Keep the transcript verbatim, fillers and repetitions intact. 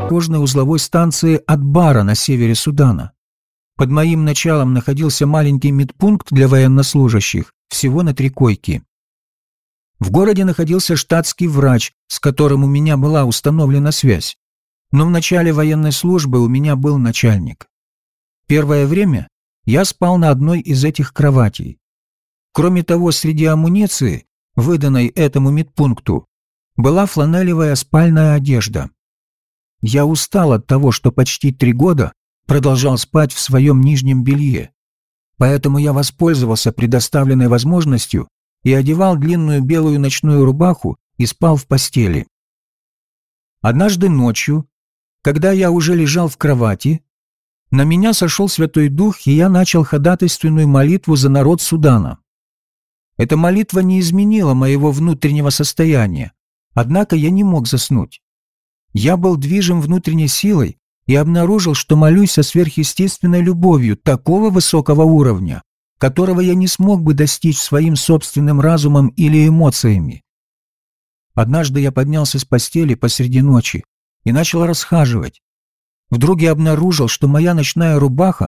кожной узловой станции Атбара на севере Судана. Под моим началом находился маленький медпункт для военнослужащих, всего на три койки. В городе находился штатский врач, с которым у меня была установлена связь. Но в начале военной службы у меня был начальник. Первое время я спал на одной из этих кроватей. Кроме того, среди амуниции, выданной этому медпункту, была фланелевая спальная одежда. Я устал от того, что почти три года продолжал спать в своем нижнем белье. Поэтому я воспользовался предоставленной возможностью и одевал длинную белую ночную рубаху и спал в постели. Однажды ночью, когда я уже лежал в кровати, на меня сошел Святой Дух, и я начал ходатайственную молитву за народ Судана. Эта молитва не изменила моего внутреннего состояния, однако я не мог заснуть. Я был движим внутренней силой и обнаружил, что молюсь со сверхъестественной любовью такого высокого уровня, которого я не смог бы достичь своим собственным разумом или эмоциями. Однажды я поднялся с постели посреди ночи и начал расхаживать. Вдруг я обнаружил, что моя ночная рубаха